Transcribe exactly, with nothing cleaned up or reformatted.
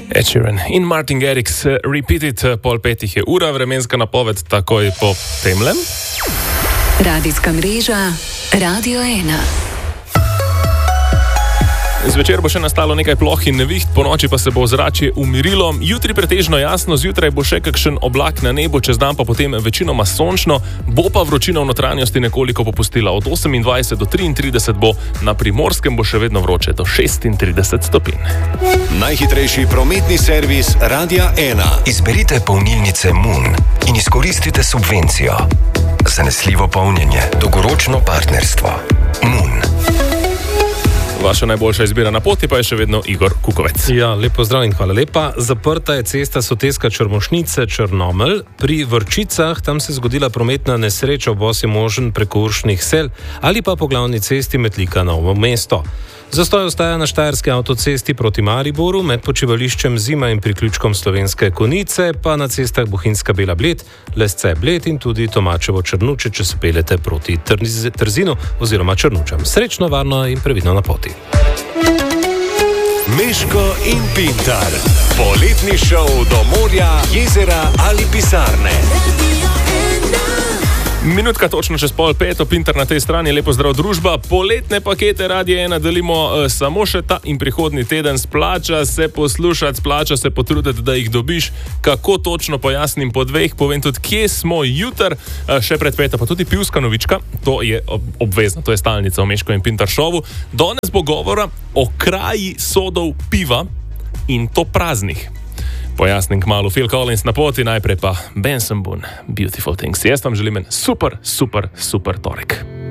Ed Sheeran in Martin Garrix, Repeat It, pol petih je ura, vremenska napoved takoj po temlem. Radijska mreža Radio ena. Zvečer bo še nastalo nekaj ploh in neviht, po noči pa se bo ozračje umirilo. Jutri pretežno jasno, zjutraj bo še kakšen oblak na nebu, čez dan pa potem večinoma sončno, bo pa vročina v notranjosti nekoliko popustila. Od osemindvajset do triintrideset bo, na Primorskem bo še vedno vroče do šestintrideset stopinj. Najhitrejši prometni servis Radia ena. Izberite polnilnice Moon in izkoristite subvencijo. Zanesljivo polnjenje, dolgoročno partnerstvo. Moon. Vaša najboljša izbira na poti pa je še vedno Igor Kukovec. Ja, lepo zdrav in hvala lepa. Zaprta je cesta Soteska Črmošnice Črnomelj. Pri Vrčicah tam se je zgodila prometna nesreča ob osi Možen preko Uršnih sel ali pa po glavni cesti Metlika Novo mesto. Zastoj ostaja na štajerski avtocesti proti Mariboru, med počivališčem Zima in priključkom Slovenske Konice, pa na cestah Bohinjska Bela Bled, Lesce Bled in tudi Tomačevo Črnuče, če se peljete proti Trz- Trzinu oziroma Črnučam. Srečno, varno in previdno na poti. Meško in Pintar. Poletni šov do morja, jezera ali pisarne. Minutka točno čez pol peto, Pintar na tej strani, lepo zdrav družba. Poletne pakete Radia ena delimo uh, samo še ta in prihodnji teden. Splača se poslušati, splača se potruditi, da jih dobiš. Kako točno pojasnim po dveh, povem tudi, kje smo jutr, uh, še pred peto, pa tudi pivska novička, to je ob- obvezno, to je stalnica v Meško in Pintar šovu. Danes bo govora o kraji sodov piva in to praznih. Pojasnim kmalu, Phil Collins na poti, najprej pa Benson Boone, Beautiful Things. Jaz vam želim en super, super, super torek.